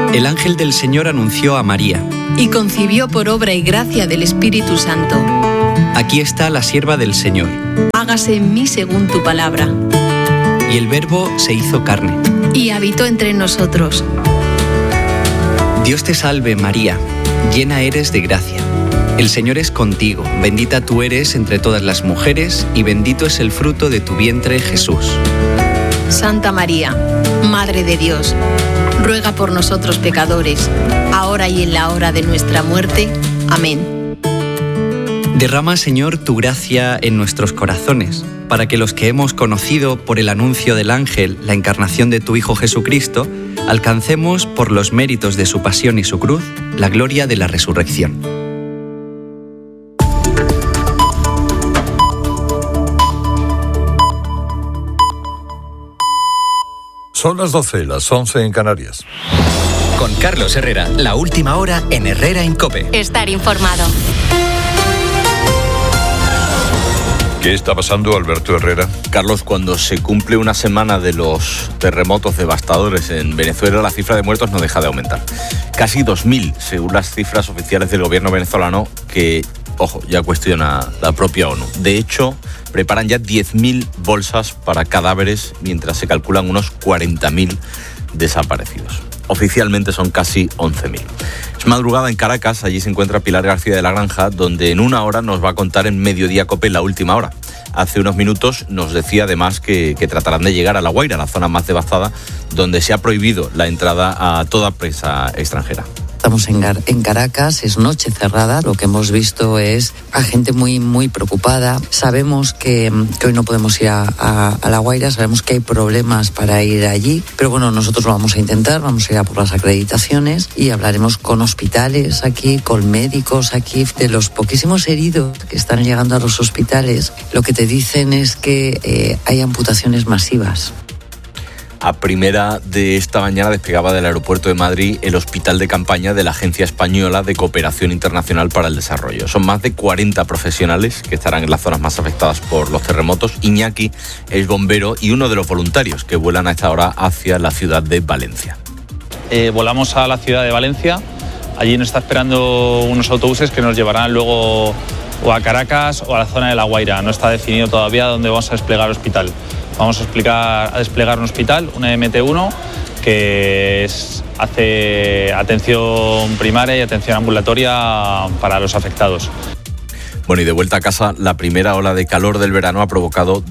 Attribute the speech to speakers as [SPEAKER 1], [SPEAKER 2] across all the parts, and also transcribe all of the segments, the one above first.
[SPEAKER 1] El ángel del Señor anunció a María.
[SPEAKER 2] Y concibió por obra y gracia del Espíritu Santo.
[SPEAKER 1] Aquí está la sierva del Señor.
[SPEAKER 2] Hágase en mí según tu palabra.
[SPEAKER 1] Y el Verbo se hizo carne.
[SPEAKER 2] Y habitó entre nosotros.
[SPEAKER 1] Dios te salve, María, llena eres de gracia. El Señor es contigo, bendita tú eres entre todas las mujeres, y bendito es el fruto de tu vientre, Jesús.
[SPEAKER 2] Santa María, Madre de Dios, ruega por nosotros pecadores, ahora y en la hora de nuestra muerte. Amén.
[SPEAKER 1] Derrama, Señor, tu gracia en nuestros corazones, para que los que hemos conocido por el anuncio del ángel la encarnación de tu Hijo Jesucristo, alcancemos, por los méritos de su pasión y su cruz, la gloria de la resurrección.
[SPEAKER 3] Son las 12, las 11 en Canarias.
[SPEAKER 4] Con Carlos Herrera, la última hora en Herrera en COPE.
[SPEAKER 5] Estar informado.
[SPEAKER 3] ¿Qué está pasando, Alberto Herrera?
[SPEAKER 6] Carlos, cuando se cumple una semana de los terremotos devastadores en Venezuela, la cifra de muertos no deja de aumentar. Casi 2.000, según las cifras oficiales del gobierno venezolano, que, ojo, ya cuestiona la propia ONU. De hecho, preparan ya 10.000 bolsas para cadáveres, mientras se calculan unos 40.000 desaparecidos. Oficialmente son casi 11.000. Es madrugada en Caracas, allí se encuentra Pilar García de la Granja, donde en una hora nos va a contar en Mediodía COPE la última hora. Hace unos minutos nos decía además que tratarán de llegar a La Guaira, la zona más devastada, donde se ha prohibido la entrada a toda prensa extranjera.
[SPEAKER 7] Estamos en Caracas, es noche cerrada, lo que hemos visto es a gente muy preocupada. Sabemos que hoy no podemos ir a La Guaira, sabemos que hay problemas para ir allí, pero bueno, nosotros lo vamos a intentar, vamos a ir a por las acreditaciones y hablaremos con hospitales aquí, con médicos aquí, de los poquísimos heridos que están llegando a los hospitales. Lo que te dicen es que hay amputaciones masivas.
[SPEAKER 6] A primera de esta mañana despegaba del aeropuerto de Madrid el hospital de campaña de la Agencia Española de Cooperación Internacional para el Desarrollo. Son más de 40 profesionales que estarán en las zonas más afectadas por los terremotos. Iñaki es bombero y uno de los voluntarios que vuelan a esta hora hacia la ciudad de Valencia.
[SPEAKER 8] Volamos a la ciudad de Valencia. Allí nos está esperando unos autobuses que nos llevarán luego o a Caracas o a la zona de La Guaira. No está definido todavía dónde vamos a desplegar el hospital. Vamos a desplegar un hospital, una MT1, que hace atención primaria y atención ambulatoria para los afectados.
[SPEAKER 6] Bueno, y de vuelta a casa, la primera ola de calor del verano ha provocado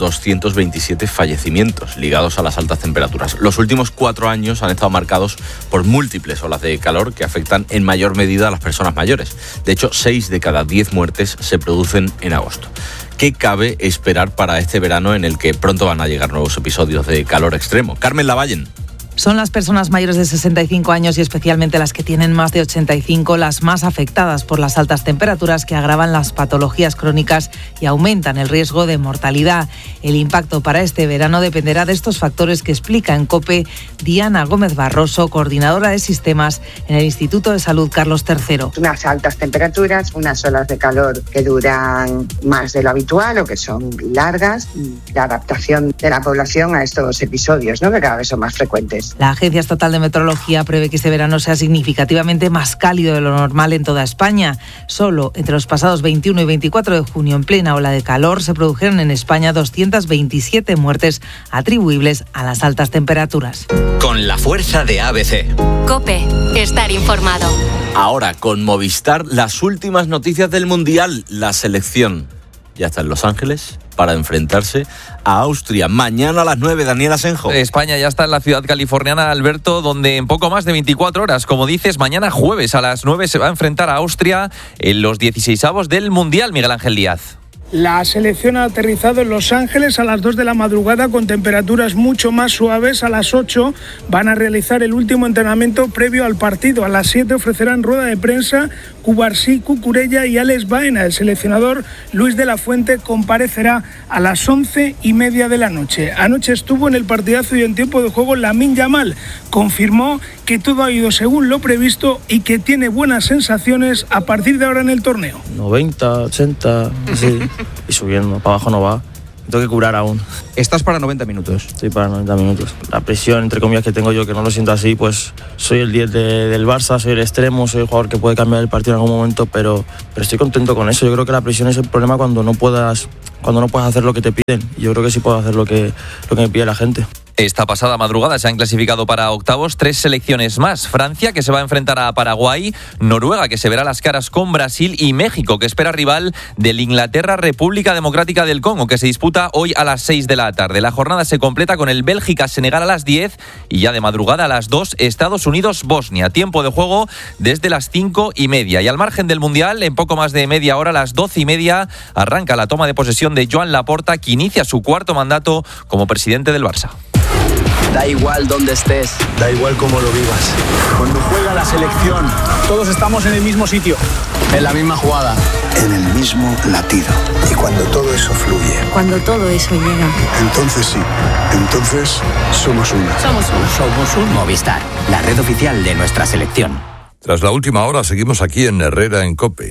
[SPEAKER 6] 227 fallecimientos ligados a las altas temperaturas. Los últimos 4 años han estado marcados por múltiples olas de calor que afectan en mayor medida a las personas mayores. De hecho, 6 de cada 10 muertes se producen en agosto. ¿Qué cabe esperar para este verano en el que pronto van a llegar nuevos episodios de calor extremo? Carmen Lavallen.
[SPEAKER 9] Son las personas mayores de 65 años y especialmente las que tienen más de 85 las más afectadas por las altas temperaturas que agravan las patologías crónicas y aumentan el riesgo de mortalidad. El impacto para este verano dependerá de estos factores que explica en COPE Diana Gómez Barroso, coordinadora de sistemas en el Instituto de Salud Carlos III.
[SPEAKER 10] Unas altas temperaturas, unas olas de calor que duran más de lo habitual o que son largas, y la adaptación de la población a estos episodios, ¿no?, que cada vez son más frecuentes.
[SPEAKER 9] La Agencia Estatal de Meteorología prevé que este verano sea significativamente más cálido de lo normal en toda España. Solo entre los pasados 21 y 24 de junio, en plena ola de calor, se produjeron en España 227 muertes atribuibles a las altas temperaturas.
[SPEAKER 4] Con la fuerza de ABC.
[SPEAKER 5] COPE, estar informado.
[SPEAKER 6] Ahora, con Movistar, las últimas noticias del Mundial. La selección ya está en Los Ángeles para enfrentarse a Austria. Mañana a las 9, Daniel Asenjo.
[SPEAKER 11] España ya está en la ciudad californiana, Alberto, donde en poco más de 24 horas, como dices, mañana jueves a las 9 se va a enfrentar a Austria en los 16avos del Mundial, Miguel Ángel Díaz.
[SPEAKER 12] La selección ha aterrizado en Los Ángeles a las 2 de la madrugada con temperaturas mucho más suaves. A las 8 van a realizar el último entrenamiento previo al partido. A las 7 ofrecerán rueda de prensa Cubarsí, Cucurella y Alex Baena. El seleccionador Luis de la Fuente comparecerá a las 11:30 de la noche. Anoche estuvo en el partidazo y en tiempo de juego Lamine Yamal. Confirmó que todo ha ido según lo previsto y que tiene buenas sensaciones a partir de ahora en el torneo.
[SPEAKER 13] 90, 80, sí. Y subiendo, para abajo no va. tengo que curar aún.
[SPEAKER 14] ¿Estás para 90 minutos?
[SPEAKER 13] Estoy para 90 minutos. La presión, entre comillas, que tengo yo, que no lo siento así, pues soy el 10 del Barça, soy el extremo, soy el jugador que puede cambiar el partido en algún momento, pero estoy contento con eso. Yo creo que la presión es el problema cuando no puedas hacer lo que te piden. Yo creo que sí puedo hacer lo que me pide la gente.
[SPEAKER 11] Esta pasada madrugada se han clasificado para octavos 3 selecciones más. Francia, que se va a enfrentar a Paraguay, Noruega, que se verá las caras con Brasil, y México, que espera rival del Inglaterra República Democrática del Congo, que se disputa hoy a las 6 de la tarde. La jornada se completa con el Bélgica-Senegal a las 10 y ya de madrugada a las 2 Estados Unidos-Bosnia. Tiempo de juego desde las 5:30. Y al margen del Mundial, en poco más de media hora, a las 12:30, arranca la toma de posesión de Joan Laporta, que inicia su cuarto mandato como presidente del Barça.
[SPEAKER 15] Da igual dónde estés, da igual cómo lo vivas. Cuando juega la selección, todos estamos en el mismo sitio, en la misma jugada,
[SPEAKER 16] en el mismo latido. Y cuando todo eso fluye,
[SPEAKER 17] cuando todo eso llega,
[SPEAKER 16] entonces sí, entonces somos uno.
[SPEAKER 17] Somos uno.
[SPEAKER 18] Somos un Movistar, la red oficial de nuestra selección.
[SPEAKER 3] Tras la última hora, seguimos aquí en Herrera en COPE.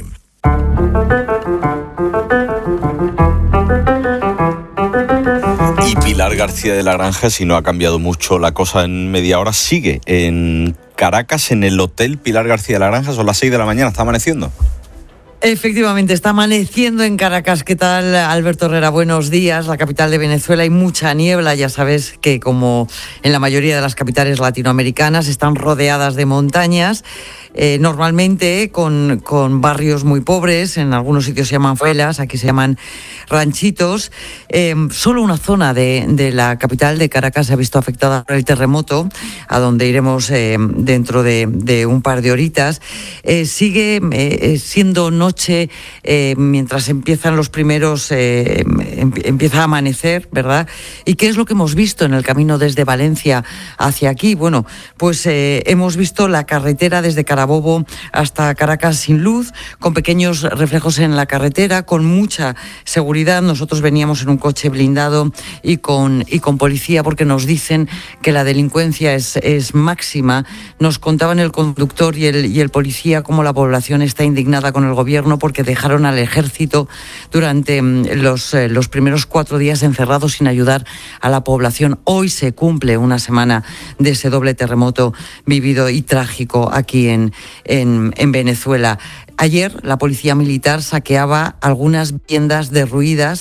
[SPEAKER 6] Y Pilar García de la Granja, si no ha cambiado mucho la cosa en media hora, sigue en Caracas, en el Hotel Pilar García de la Granja. Son las 6 de la mañana, está amaneciendo.
[SPEAKER 7] Efectivamente, está amaneciendo en Caracas. ¿Qué tal, Alberto Herrera? Buenos días. La capital de Venezuela, hay mucha niebla. Ya sabes que, como en la mayoría de las capitales latinoamericanas, están rodeadas de montañas. Normalmente con barrios muy pobres, en algunos sitios se llaman favelas, aquí se llaman ranchitos. Solo una zona de la capital de Caracas se ha visto afectada por el terremoto, a donde iremos dentro de un par de horitas. Sigue siendo noche mientras empiezan los primeros, empieza a amanecer, ¿verdad? ¿Y qué es lo que hemos visto en el camino desde Valencia hacia aquí? Bueno, pues hemos visto la carretera desde Carabobo hasta Caracas sin luz, con pequeños reflejos en la carretera, con mucha seguridad. Nosotros veníamos en un coche blindado y con policía, porque nos dicen que la delincuencia es máxima. Nos contaban el conductor y el policía cómo la población está indignada con el gobierno porque dejaron al ejército durante los primeros 4 días encerrados sin ayudar a la población. Hoy se cumple una semana de ese doble terremoto vivido y trágico aquí en Venezuela. Ayer la policía militar saqueaba algunas viviendas derruidas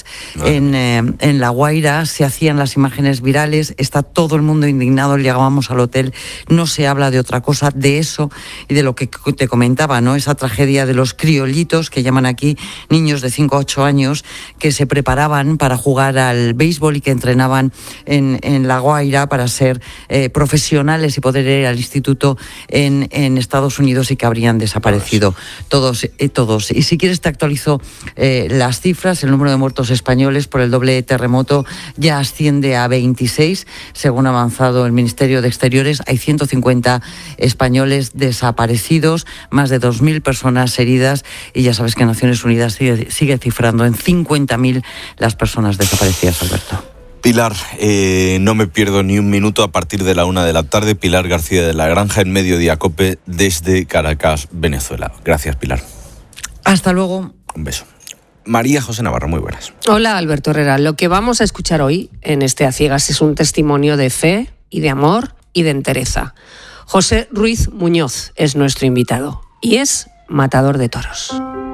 [SPEAKER 7] en La Guaira. Se hacían las imágenes virales. Está todo el mundo indignado. Llegábamos al hotel. No se habla de otra cosa, de eso y de lo que te comentaba, ¿no? Esa tragedia de los criolitos, que llaman aquí, niños de 5 a 8 años que se preparaban para jugar al béisbol y que entrenaban en La Guaira para ser profesionales y poder ir al instituto en Estados Unidos, y que habrían desaparecido todos. Y si quieres te actualizo las cifras. El número de muertos españoles por el doble terremoto ya asciende a 26. Según ha avanzado el Ministerio de Exteriores, hay 150 españoles desaparecidos, más de 2.000 personas heridas, y ya sabes que Naciones Unidas sigue cifrando en 50.000 las personas desaparecidas, Alberto.
[SPEAKER 6] Pilar, no me pierdo ni un minuto a partir de la 1 de la tarde. Pilar García de la Granja en Mediodía COPE desde Caracas, Venezuela. Gracias, Pilar.
[SPEAKER 7] Hasta luego.
[SPEAKER 6] Un beso. María José Navarro, muy buenas.
[SPEAKER 19] Hola, Alberto Herrera. Lo que vamos a escuchar hoy en este A Ciegas es un testimonio de fe y de amor y de entereza. José Ruiz Muñoz es nuestro invitado y es matador de toros.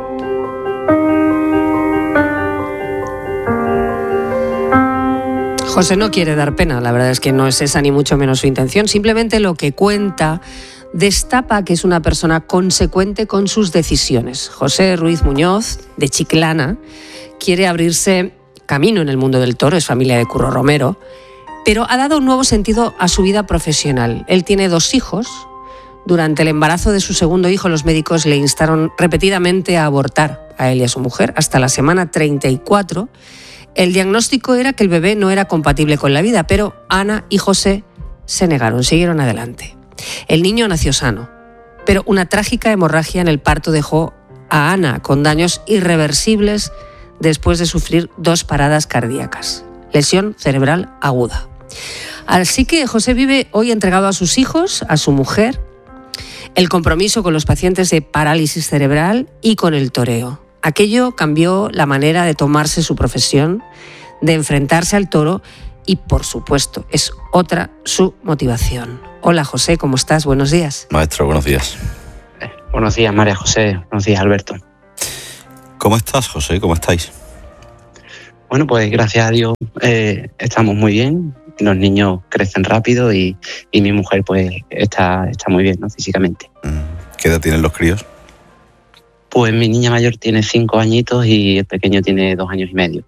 [SPEAKER 19] José no quiere dar pena, la verdad es que no es esa ni mucho menos su intención. Simplemente lo que cuenta destapa que es una persona consecuente con sus decisiones. José Ruiz Muñoz, de Chiclana, quiere abrirse camino en el mundo del toro, es familia de Curro Romero, pero ha dado un nuevo sentido a su vida profesional. Él tiene 2 hijos. Durante el embarazo de su segundo hijo, los médicos le instaron repetidamente a abortar a él y a su mujer hasta la semana 34. El diagnóstico era que el bebé no era compatible con la vida, pero Ana y José se negaron, siguieron adelante. El niño nació sano, pero una trágica hemorragia en el parto dejó a Ana con daños irreversibles después de sufrir 2 paradas cardíacas. Lesión cerebral aguda. Así que José vive hoy entregado a sus hijos, a su mujer, el compromiso con los pacientes de parálisis cerebral y con el toreo. Aquello cambió la manera de tomarse su profesión, de enfrentarse al toro y, por supuesto, es otra su motivación. Hola José, ¿cómo estás? Buenos días.
[SPEAKER 6] Maestro, buenos días.
[SPEAKER 14] Buenos días, María José. Buenos días, Alberto.
[SPEAKER 6] ¿Cómo estás, José? ¿Cómo estáis?
[SPEAKER 14] Bueno, pues gracias a Dios estamos muy bien. Los niños crecen rápido y mi mujer pues está muy bien, ¿no? Físicamente.
[SPEAKER 6] ¿Qué edad tienen los críos?
[SPEAKER 14] Pues mi niña mayor tiene 5 añitos y el pequeño tiene 2 años y medio.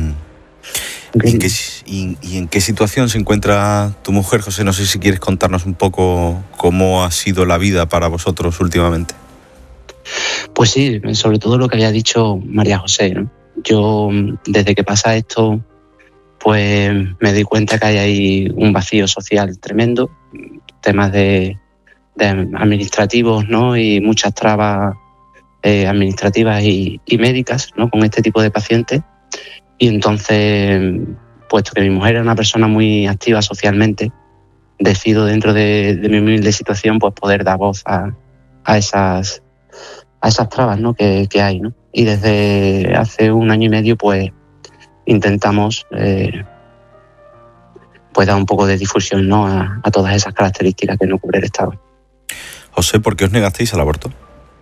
[SPEAKER 6] ¿Y en qué situación se encuentra tu mujer, José? No sé si quieres contarnos un poco cómo ha sido la vida para vosotros últimamente.
[SPEAKER 14] Pues sí, sobre todo lo que había dicho María José, ¿no? Yo, desde que pasa esto, pues me doy cuenta que hay ahí un vacío social tremendo, temas de administrativos, ¿no? Y muchas trabas administrativas y médicas, ¿no? Con este tipo de pacientes. Y entonces, puesto que mi mujer era una persona muy activa socialmente, decido dentro de mi humilde situación pues poder dar voz a esas trabas, ¿no? que hay, ¿no? Y desde hace 1 año y medio pues intentamos pues dar un poco de difusión, ¿no? a todas esas características que no cubre el Estado.
[SPEAKER 6] José, ¿por qué os negasteis al aborto?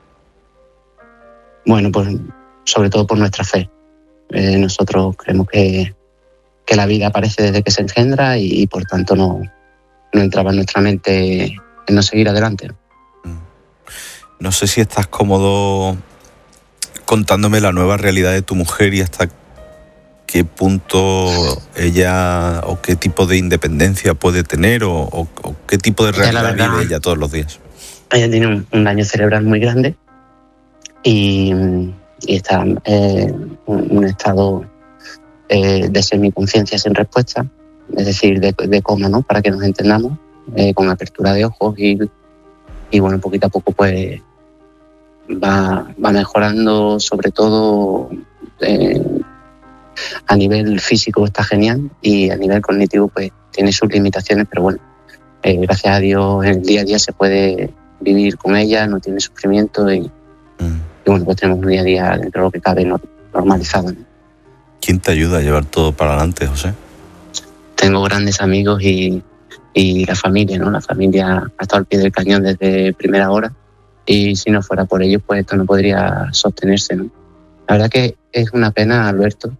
[SPEAKER 14] Bueno, pues sobre todo por nuestra fe. Nosotros creemos que la vida aparece desde que se engendra y por tanto no entraba en nuestra mente en no seguir adelante.
[SPEAKER 6] No sé si estás cómodo contándome la nueva realidad de tu mujer y hasta qué punto ella o qué tipo de independencia puede tener o qué tipo de realidad vive ella todos los días.
[SPEAKER 14] Ella tiene un daño cerebral muy grande y está en un estado de semiconciencia sin respuesta, es decir, de coma, ¿no? Para que nos entendamos, con apertura de ojos y bueno, poquito a poco pues va mejorando, sobre todo a nivel físico está genial y a nivel cognitivo pues tiene sus limitaciones, pero bueno, gracias a Dios en el día a día se puede vivir con ella, no tiene sufrimiento y bueno, pues tenemos un día a día dentro de lo que cabe normalizado, ¿no?
[SPEAKER 6] ¿Quién te ayuda a llevar todo para adelante, José?
[SPEAKER 14] Tengo grandes amigos y la familia, ¿no? La familia ha estado al pie del cañón desde primera hora y si no fuera por ellos, pues esto no podría sostenerse, ¿no? La verdad que es una pena, Alberto,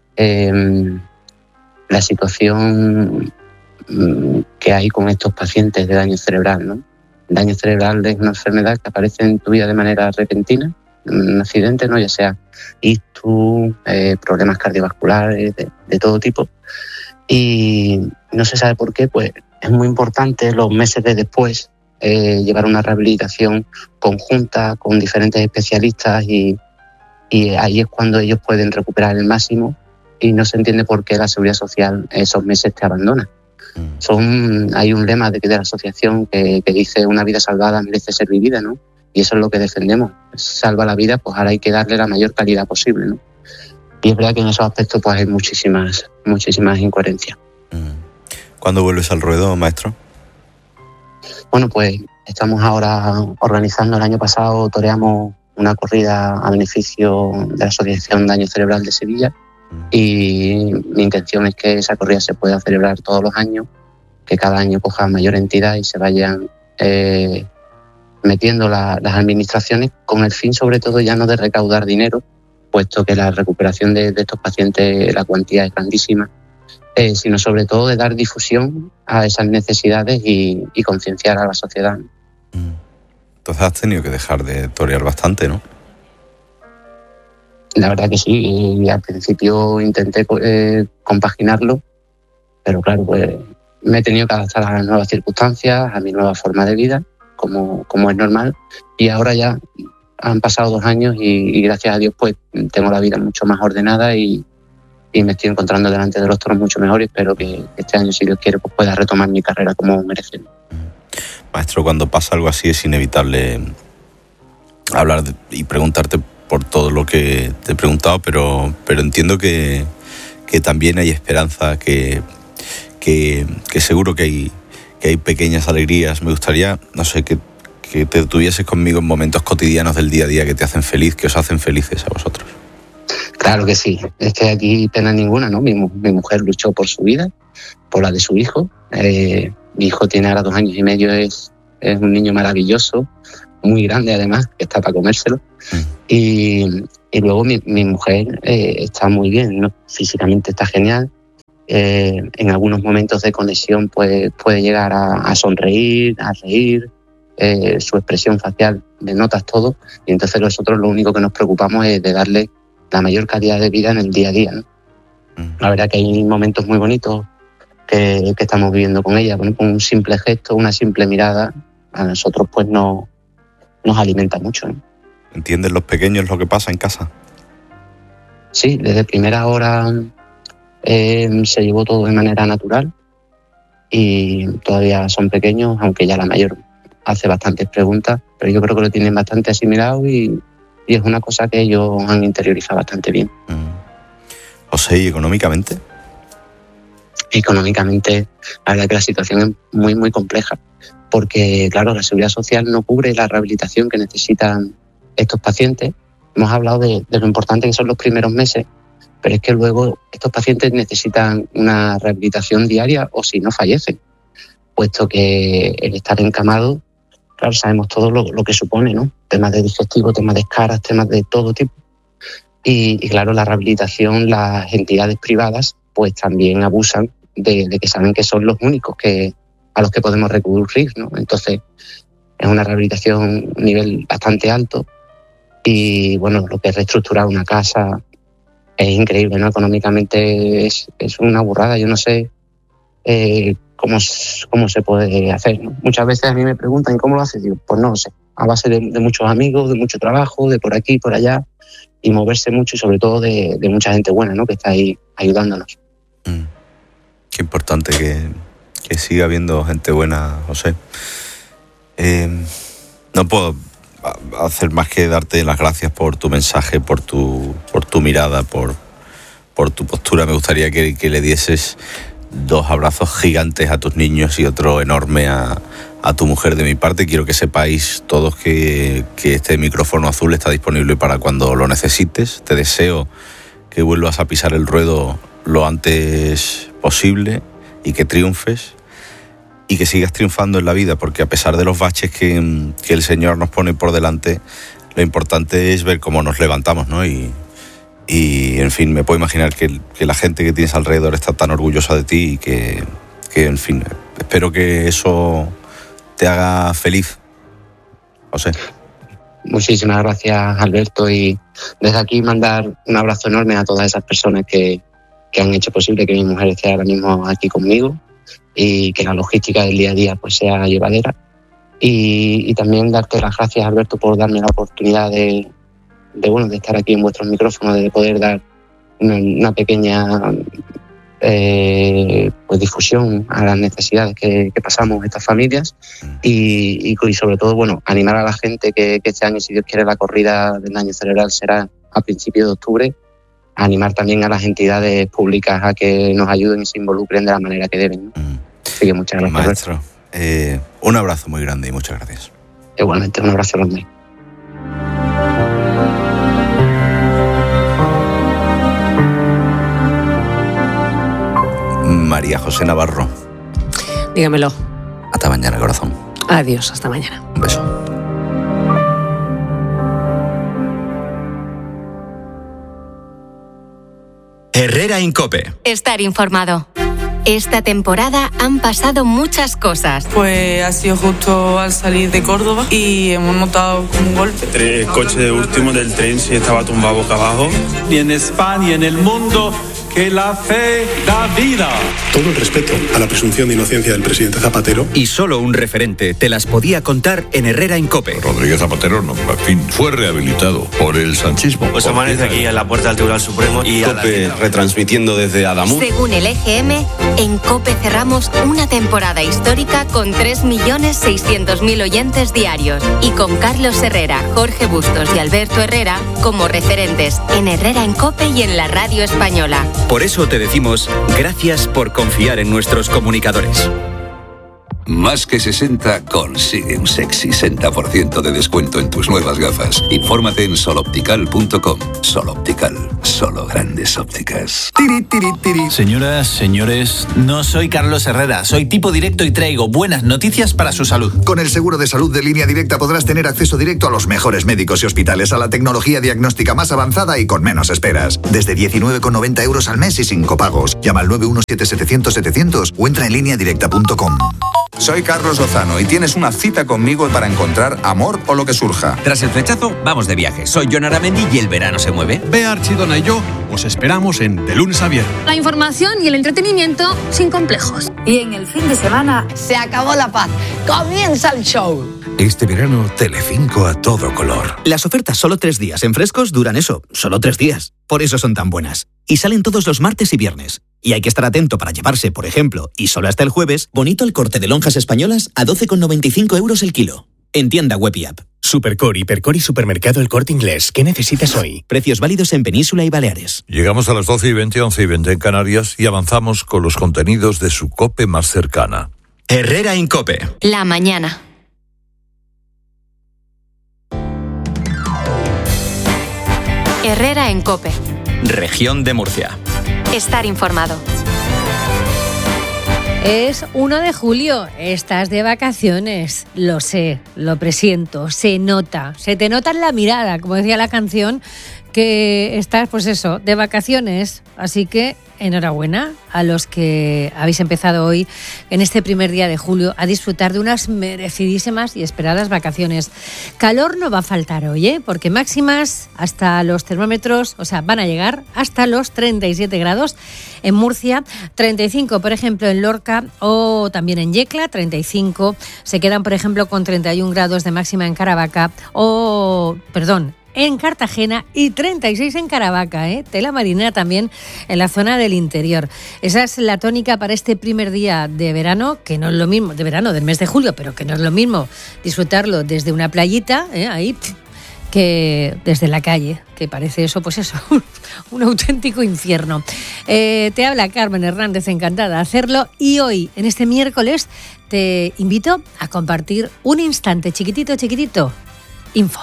[SPEAKER 14] la situación que hay con estos pacientes de daño cerebral, ¿no? El daño cerebral es una enfermedad que aparece en tu vida de manera repentina, un accidente, ¿no? Ya sea ictus, problemas cardiovasculares de todo tipo. Y no se sabe por qué, pues es muy importante los meses de después llevar una rehabilitación conjunta con diferentes especialistas y ahí es cuando ellos pueden recuperar el máximo y no se entiende por qué la Seguridad Social esos meses te abandona. Hay un lema de la asociación que dice una vida salvada merece ser vivida, ¿no? Y eso es lo que defendemos. Salva la vida, pues ahora hay que darle la mayor calidad posible, ¿no? Y es verdad que en esos aspectos pues hay muchísimas incoherencias.
[SPEAKER 6] ¿Cuándo vuelves al ruedo, maestro?
[SPEAKER 14] Bueno, pues estamos ahora organizando, el año pasado toreamos una corrida a beneficio de la Asociación Daño Cerebral de Sevilla y mi intención es que esa corrida se pueda celebrar todos los años, que cada año coja mayor entidad y se vayan metiendo las administraciones con el fin sobre todo ya no de recaudar dinero, puesto que la recuperación de estos pacientes, la cuantía es grandísima, sino sobre todo de dar difusión a esas necesidades y concienciar a la sociedad.
[SPEAKER 6] Entonces has tenido que dejar de torear bastante, ¿no?
[SPEAKER 14] La verdad que sí, y al principio intenté compaginarlo, pero claro, pues me he tenido que adaptar a las nuevas circunstancias, a mi nueva forma de vida, como es normal, y ahora ya han pasado 2 años y gracias a Dios pues tengo la vida mucho más ordenada y me estoy encontrando delante de los toros mucho mejor y espero que este año, si Dios quiere, pues pueda retomar mi carrera como merece.
[SPEAKER 6] Maestro, cuando pasa algo así es inevitable hablar y preguntarte por todo lo que te he preguntado, pero entiendo que también hay esperanza, que seguro que hay pequeñas alegrías. Me gustaría, no sé, que te tuvieses conmigo en momentos cotidianos del día a día que te hacen feliz, que os hacen felices a vosotros.
[SPEAKER 14] Claro que sí, es que aquí pena ninguna, ¿no? Mi mujer luchó por su vida, por la de su hijo. Mi hijo tiene ahora 2 años y medio, es un niño maravilloso, muy grande además, que está para comérselo. Y luego mi mujer está muy bien, ¿no? Físicamente está genial. En algunos momentos de conexión pues, puede llegar a sonreír, a reír. Su expresión facial, le notas todo. Y entonces nosotros lo único que nos preocupamos es de darle la mayor calidad de vida en el día a día, ¿no? La verdad que hay momentos muy bonitos que estamos viviendo con ella. Bueno, con un simple gesto, una simple mirada, a nosotros pues nos alimenta mucho, ¿no?
[SPEAKER 6] ¿Entienden los pequeños lo que pasa en casa?
[SPEAKER 14] Sí, desde primera hora se llevó todo de manera natural y todavía son pequeños, aunque ya la mayor hace bastantes preguntas, pero yo creo que lo tienen bastante asimilado y es una cosa que ellos han interiorizado bastante bien.
[SPEAKER 6] José, ¿y económicamente?
[SPEAKER 14] Económicamente, la verdad que la situación es muy, muy compleja, porque, claro, la Seguridad Social no cubre la rehabilitación que necesitan estos pacientes. Hemos hablado de lo importante que son los primeros meses, pero es que luego estos pacientes necesitan una rehabilitación diaria o si no fallecen, puesto que el estar encamado, claro, sabemos todo lo que supone, ¿no? Temas de digestivo, temas de escaras, temas de todo tipo. Y claro, la rehabilitación, las entidades privadas, pues también abusan de que saben que son los únicos a los que podemos recurrir, ¿no? Entonces, es una rehabilitación a nivel bastante alto y, bueno, lo que es reestructurar una casa es increíble, ¿no? Económicamente es una burrada. Yo no sé cómo se puede hacer, ¿no? Muchas veces a mí me preguntan ¿cómo lo haces? Digo, pues no lo sé, a base de muchos amigos, de mucho trabajo, de por aquí, por allá, y moverse mucho y sobre todo de mucha gente buena, ¿no? Que está ahí ayudándonos.
[SPEAKER 6] Qué importante que siga habiendo gente buena, José. No puedo hacer más que darte las gracias por tu mensaje, por tu mirada, por tu postura. Me gustaría que le dieses 2 abrazos gigantes a tus niños y otro enorme a tu mujer de mi parte. Quiero que sepáis todos que este micrófono azul está disponible para cuando lo necesites. Te deseo que vuelvas a pisar el ruedo lo antes posible y que triunfes y que sigas triunfando en la vida, porque a pesar de los baches que el Señor nos pone por delante, lo importante es ver cómo nos levantamos, ¿no? Y en fin, me puedo imaginar que la gente que tienes alrededor está tan orgullosa de ti y que en fin, espero que eso te haga feliz, José.
[SPEAKER 14] Muchísimas gracias, Alberto, y desde aquí mandar un abrazo enorme a todas esas personas que han hecho posible que mi mujer esté ahora mismo aquí conmigo y que la logística del día a día pues sea llevadera. Y también darte las gracias, Alberto, por darme la oportunidad de estar aquí en vuestros micrófonos, de poder dar una pequeña pues difusión a las necesidades que pasamos estas familias y sobre todo, bueno, animar a la gente que este año, si Dios quiere, la corrida del daño cerebral será a principios de octubre. Animar también a las entidades públicas a que nos ayuden y se involucren de la manera que deben, ¿no? Así que muchas gracias.
[SPEAKER 6] Maestro, un abrazo muy grande y muchas gracias.
[SPEAKER 14] Igualmente, un abrazo grande.
[SPEAKER 6] María José Navarro.
[SPEAKER 19] Dígamelo.
[SPEAKER 6] Hasta mañana, corazón.
[SPEAKER 19] Adiós, hasta mañana.
[SPEAKER 6] Un beso.
[SPEAKER 4] Herrera en COPE.
[SPEAKER 5] Estar informado. Esta temporada han pasado muchas cosas.
[SPEAKER 17] Pues ha sido justo al salir de Córdoba y hemos notado un golpe.
[SPEAKER 20] El coche de último del tren sí estaba tumbado boca abajo.
[SPEAKER 21] Y en España y en el mundo, que la fe da vida.
[SPEAKER 22] Todo el respeto a la presunción de inocencia del presidente Zapatero.
[SPEAKER 4] Y solo un referente te las podía contar en Herrera en COPE.
[SPEAKER 3] Rodríguez Zapatero, no, en fin, fue rehabilitado por el sanchismo.
[SPEAKER 23] Pues amanece aquí en la puerta del Tribunal Supremo y
[SPEAKER 24] COPE retransmitiendo desde Adamuz.
[SPEAKER 5] Según el EGM, en COPE cerramos una temporada histórica con 3.600.000 oyentes diarios y con Carlos Herrera, Jorge Bustos y Alberto Herrera como referentes en Herrera en COPE y en la radio española.
[SPEAKER 4] Por eso te decimos gracias por confiar en nuestros comunicadores.
[SPEAKER 1] Más que 60 consigue un sexy 60% de descuento en tus nuevas gafas. Infórmate en soloptical.com. Soloptical, solo grandes ópticas.
[SPEAKER 2] Tiri, tiri, tiri. Señoras, señores, no soy Carlos Herrera, soy tipo directo y traigo buenas noticias para su salud.
[SPEAKER 8] Con el seguro de salud de Línea Directa podrás tener acceso directo a los mejores médicos y hospitales, a la tecnología diagnóstica más avanzada y con menos esperas. Desde 19,90 euros al mes y sin copagos. Llama al 917-700-700 o entra en lineadirecta.com.
[SPEAKER 10] Soy Carlos Lozano y tienes una cita conmigo para encontrar amor o lo que surja.
[SPEAKER 18] Tras el flechazo, vamos de viaje. Soy Jon Aramendi y el verano se mueve.
[SPEAKER 25] Bea Archidona y yo os esperamos en De Lunes a Viernes.
[SPEAKER 26] La información y el entretenimiento sin complejos.
[SPEAKER 27] Y en el fin de semana se acabó la paz. Comienza el show.
[SPEAKER 28] Este verano, Telecinco a todo color.
[SPEAKER 29] Las ofertas solo 3 días en Frescos duran eso, solo 3 días. Por eso son tan buenas. Y salen todos los martes y viernes. Y hay que estar atento para llevarse, por ejemplo, y solo hasta el jueves, bonito el corte de lonjas españolas a 12,95 euros el kilo. En tienda web y app.
[SPEAKER 30] Supercor, Hipercor y Supermercado El Corte Inglés. ¿Qué necesitas hoy?
[SPEAKER 29] Precios válidos en Península y Baleares.
[SPEAKER 3] Llegamos a las 12:20, 11:20 en Canarias y avanzamos con los contenidos de su COPE más cercana.
[SPEAKER 4] Herrera Incope.
[SPEAKER 5] La mañana. Herrera en COPE.
[SPEAKER 4] Región de Murcia.
[SPEAKER 5] Estar informado.
[SPEAKER 31] Es 1 de julio, estás de vacaciones, lo sé, lo presiento, se nota, se te nota en la mirada, como decía la canción, que estás, pues eso, de vacaciones, así que enhorabuena a los que habéis empezado hoy, en este primer día de julio, a disfrutar de unas merecidísimas y esperadas vacaciones. Calor no va a faltar hoy, porque máximas hasta los termómetros, o sea, van a llegar hasta los 37 grados en Murcia, 35 por ejemplo en Lorca o también en Yecla, 35, se quedan por ejemplo con 31 grados de máxima en Caravaca en Cartagena y 36 en Caravaca, tela marinera también en la zona del interior. Esa es la tónica para este primer día de verano, que no es lo mismo, de verano del mes de julio, pero que no es lo mismo disfrutarlo desde una playita, ahí, que desde la calle, que parece eso, pues eso, un auténtico infierno. Te habla Carmen Hernández, encantada de hacerlo, y hoy, en este miércoles, te invito a compartir un instante chiquitito, info.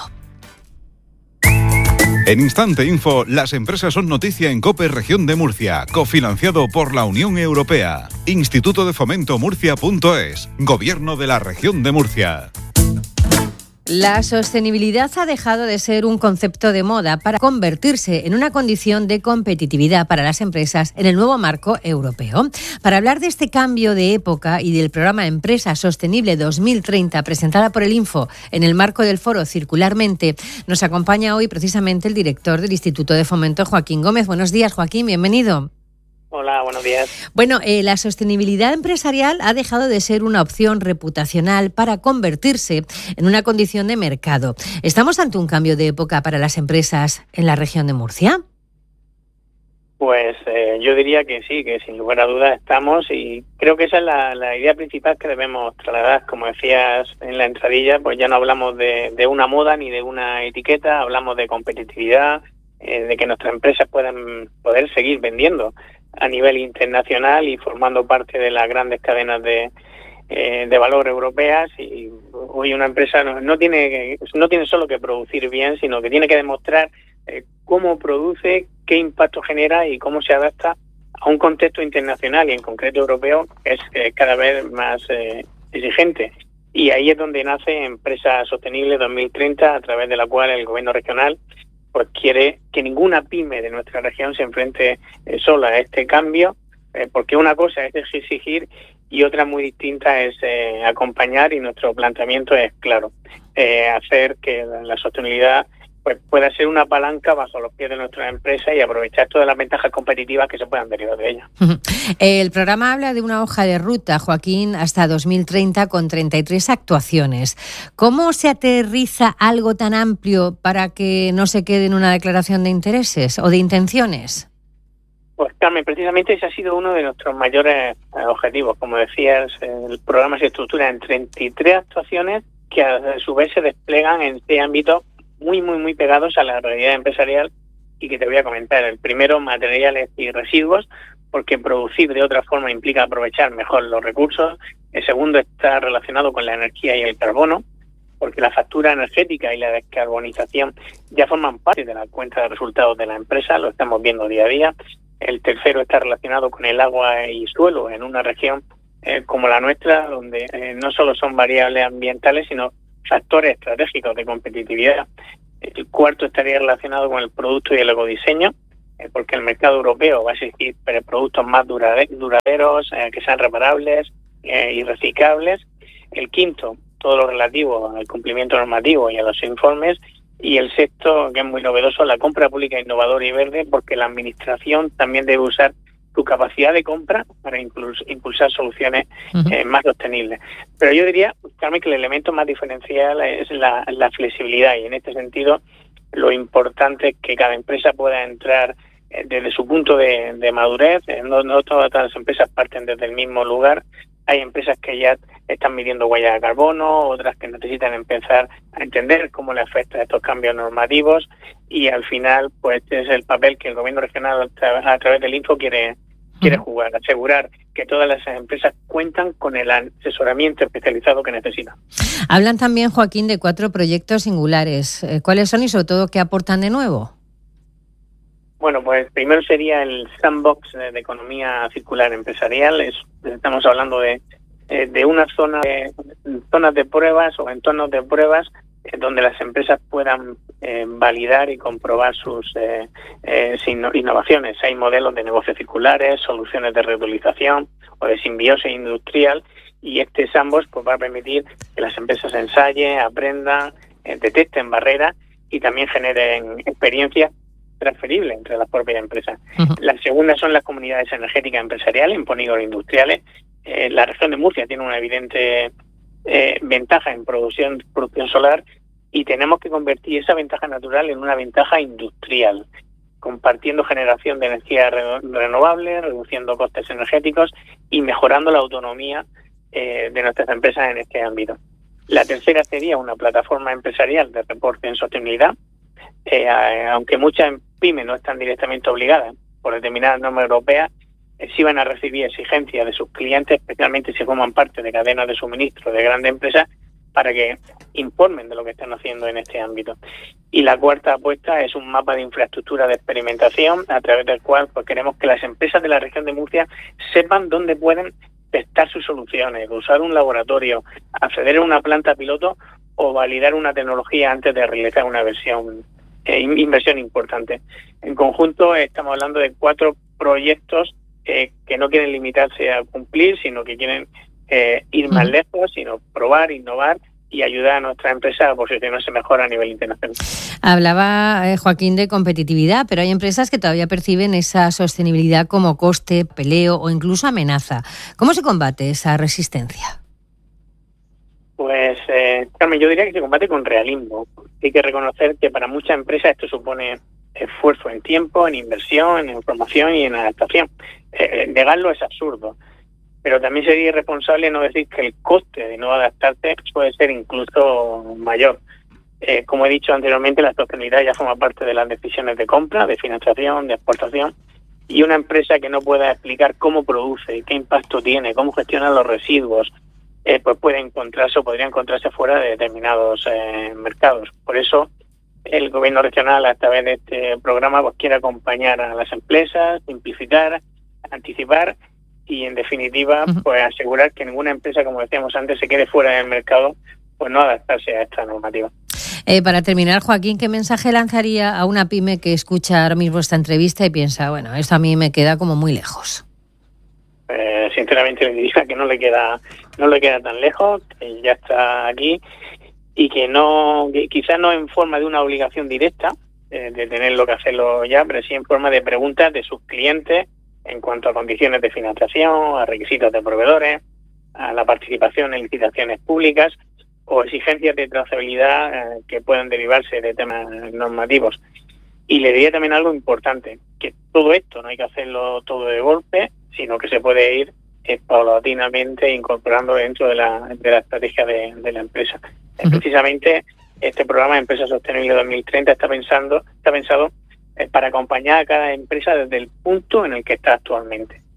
[SPEAKER 32] En Instante Info, las empresas son noticia en COPE Región de Murcia, cofinanciado por la Unión Europea. Instituto de Fomento Murcia.es, Gobierno de la Región de Murcia.
[SPEAKER 31] La sostenibilidad ha dejado de ser un concepto de moda para convertirse en una condición de competitividad para las empresas en el nuevo marco europeo. Para hablar de este cambio de época y del programa Empresa Sostenible 2030 presentada por el Info en el marco del foro Circularmente, nos acompaña hoy precisamente el director del Instituto de Fomento, Joaquín Gómez. Buenos días, Joaquín, bienvenido.
[SPEAKER 33] Hola, buenos días.
[SPEAKER 31] Bueno, la sostenibilidad empresarial ha dejado de ser una opción reputacional para convertirse en una condición de mercado. ¿Estamos ante un cambio de época para las empresas en la región de Murcia?
[SPEAKER 33] Pues yo diría que sí, que sin lugar a dudas estamos, y creo que esa es la idea principal que debemos trasladar. Como decías en la entradilla, pues ya no hablamos de una moda ni de una etiqueta, hablamos de competitividad, de que nuestras empresas puedan poder seguir vendiendo a nivel internacional y formando parte de las grandes cadenas de valor europeas. Y hoy una empresa no tiene solo que producir bien, sino que tiene que demostrar cómo produce, qué impacto genera y cómo se adapta a un contexto internacional y en concreto europeo, que es cada vez más exigente. Y ahí es donde nace Empresa Sostenible 2030, a través de la cual el gobierno regional pues quiere que ninguna pyme de nuestra región se enfrente sola a este cambio, porque una cosa es exigir y otra muy distinta es acompañar, y nuestro planteamiento es claro, hacer que la sostenibilidad pues pueda ser una palanca bajo los pies de nuestras empresas y aprovechar todas las ventajas competitivas que se puedan derivar de ella.
[SPEAKER 31] El programa habla de una hoja de ruta, Joaquín, hasta 2030 con 33 actuaciones. ¿Cómo se aterriza algo tan amplio para que no se quede en una declaración de intereses o de intenciones?
[SPEAKER 33] Pues Carmen, precisamente ese ha sido uno de nuestros mayores objetivos. Como decías, el programa se estructura en 33 actuaciones que a su vez se desplegan en 6 ámbitos muy pegados a la realidad empresarial y que te voy a comentar. El primero, materiales y residuos, porque producir de otra forma implica aprovechar mejor los recursos. El segundo está relacionado con la energía y el carbono, porque la factura energética y la descarbonización ya forman parte de la cuenta de resultados de la empresa, lo estamos viendo día a día. El tercero está relacionado con el agua y suelo en una región como la nuestra, donde no solo son variables ambientales, sino factores estratégicos de competitividad. El cuarto estaría relacionado con el producto y el ecodiseño, porque el mercado europeo va a exigir productos más duraderos, que sean reparables y reciclables. El quinto, todo lo relativo al cumplimiento normativo y a los informes. Y el sexto, que es muy novedoso, la compra pública innovadora y verde, porque la administración también debe usar su capacidad de compra para impulsar soluciones más sostenibles. Pero yo diría, Carmen, que el elemento más diferencial es la flexibilidad, y en este sentido lo importante es que cada empresa pueda entrar desde su punto de madurez. No todas las empresas parten desde el mismo lugar. Hay empresas que ya están midiendo huella de carbono, otras que necesitan empezar a entender cómo le afectan estos cambios normativos, y al final pues este es el papel que el gobierno regional a través del Info quiere jugar, asegurar que todas las empresas cuentan con el asesoramiento especializado que necesitan.
[SPEAKER 31] Hablan también, Joaquín, de 4 proyectos singulares. ¿Cuáles son y sobre todo qué aportan de nuevo?
[SPEAKER 33] Bueno, pues primero sería el Sandbox de economía circular empresarial. Estamos hablando de una zonas de pruebas o entornos de pruebas donde las empresas puedan validar y comprobar sus innovaciones. Hay modelos de negocios circulares, soluciones de reutilización o de simbiosis industrial, y este Sandbox pues va a permitir que las empresas ensayen, aprendan, detecten barreras y también generen experiencias transferible entre las propias empresas. La segunda son las comunidades energéticas empresariales en polígonos industriales. La región de Murcia tiene una evidente ventaja en producción solar, y tenemos que convertir esa ventaja natural en una ventaja industrial, compartiendo generación de energía renovable, reduciendo costes energéticos y mejorando la autonomía de nuestras empresas en este ámbito. La tercera sería una plataforma empresarial de reporte en sostenibilidad. Aunque muchas pymes no están directamente obligadas por determinadas normas europeas, sí van a recibir exigencias de sus clientes, especialmente si forman parte de cadenas de suministro de grandes empresas, para que informen de lo que están haciendo en este ámbito. Y la cuarta apuesta es un mapa de infraestructura de experimentación, a través del cual pues queremos que las empresas de la región de Murcia sepan dónde pueden testar sus soluciones, usar un laboratorio, acceder a una planta piloto o validar una tecnología antes de realizar una inversión importante. En conjunto estamos hablando de 4 proyectos que no quieren limitarse a cumplir, sino que quieren ir más lejos, sino probar, innovar y ayudar a nuestra empresa a posicionarse mejor a nivel internacional.
[SPEAKER 31] Hablaba Joaquín de competitividad, pero hay empresas que todavía perciben esa sostenibilidad como coste, peleo o incluso amenaza. ¿Cómo se combate esa resistencia?
[SPEAKER 33] Pues, Carmen, yo diría que se combate con realismo. Hay que reconocer que para muchas empresas esto supone esfuerzo en tiempo, en inversión, en formación y en adaptación. Negarlo es absurdo, pero también sería irresponsable no decir que el coste de no adaptarse puede ser incluso mayor. Como he dicho anteriormente, la sostenibilidad ya forma parte de las decisiones de compra, de financiación, de exportación, y una empresa que no pueda explicar cómo produce, qué impacto tiene, cómo gestiona los residuos, pues puede encontrarse o podría encontrarse fuera de determinados mercados. Por eso el gobierno regional, a través de este programa, pues quiere acompañar a las empresas, simplificar, anticipar y, en definitiva, pues asegurar que ninguna empresa, como decíamos antes, se quede fuera del mercado, pues no adaptarse a esta normativa.
[SPEAKER 31] Para terminar, Joaquín, ¿qué mensaje lanzaría a una pyme que escucha ahora mismo esta entrevista y piensa, bueno, esto a mí me queda como muy lejos?
[SPEAKER 33] Sinceramente le diría que no le queda tan lejos, que ya está aquí, y que quizás no en forma de una obligación directa de tenerlo que hacerlo ya, pero sí en forma de preguntas de sus clientes en cuanto a condiciones de financiación, a requisitos de proveedores, a la participación en licitaciones públicas o exigencias de trazabilidad que puedan derivarse de temas normativos. Y le diría también algo importante, que todo esto no hay que hacerlo todo de golpe, sino que se puede ir paulatinamente incorporando dentro de la estrategia de la empresa. Precisamente este programa de Empresa Sostenible 2030 está pensado para acompañar a cada empresa desde el punto en el que está actualmente.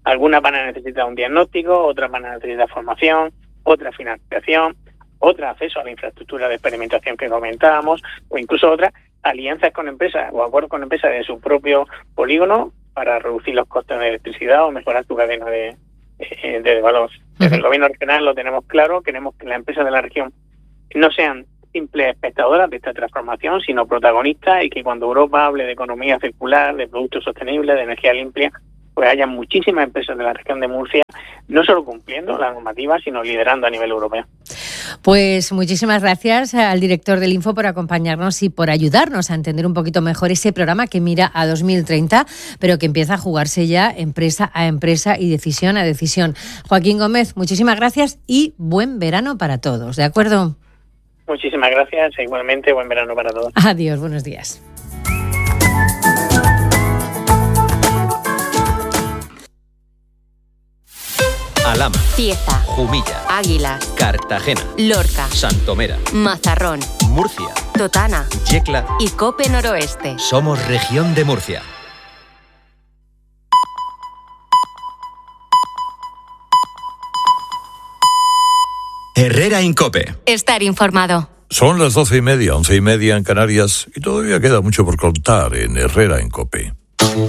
[SPEAKER 33] Algunas van a necesitar un diagnóstico, otras van a necesitar formación, otra financiación, otra acceso a la infraestructura de experimentación que comentábamos, o incluso otras alianzas con empresas o acuerdos con empresas de su propio polígono para reducir los costes de electricidad o mejorar tu cadena de valor. Desde el gobierno regional lo tenemos claro, queremos que las empresas de la región no sean simples espectadoras de esta transformación, sino protagonistas, y que cuando Europa hable de economía circular, de productos sostenibles, de energía limpia, pues haya muchísimas empresas de la región de Murcia, no solo cumpliendo la normativa, sino liderando a nivel europeo.
[SPEAKER 31] Pues muchísimas gracias al director del Info por acompañarnos y por ayudarnos a entender un poquito mejor ese programa que mira a 2030, pero que empieza a jugarse ya empresa a empresa y decisión a decisión. Joaquín Gómez, muchísimas gracias y buen verano para todos, ¿de acuerdo?
[SPEAKER 33] Muchísimas gracias e igualmente buen verano para todos.
[SPEAKER 31] Adiós, buenos días.
[SPEAKER 4] Alhama,
[SPEAKER 5] Cieza,
[SPEAKER 4] Jumilla,
[SPEAKER 5] Águilas,
[SPEAKER 4] Cartagena,
[SPEAKER 5] Lorca,
[SPEAKER 4] Santomera,
[SPEAKER 5] Mazarrón,
[SPEAKER 4] Murcia,
[SPEAKER 5] Totana
[SPEAKER 4] Yecla
[SPEAKER 5] y Cope Noroeste.
[SPEAKER 4] Somos Región de Murcia. Herrera Incope.
[SPEAKER 5] Estar informado.
[SPEAKER 3] Son las 12:30, 11:30 en Canarias, y todavía queda mucho por contar en Herrera en COPE.